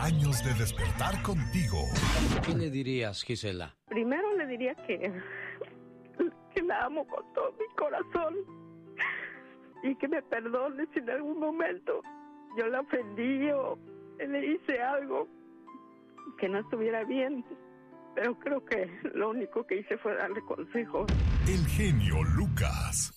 años de despertar contigo. ¿Qué le dirías, Gisela? Primero le diría que la amo con todo mi corazón y que me perdone si en algún momento yo la ofendí o le hice algo que no estuviera bien, pero creo que lo único que hice fue darle consejos. El genio Lucas.